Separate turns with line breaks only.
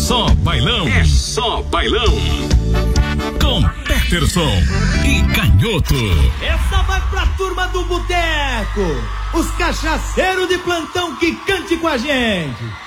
só bailão. É só bailão. Com Peterson e Canhoto.
Essa vai pra turma do boteco. Os cachaceiros de plantão que cante com a gente.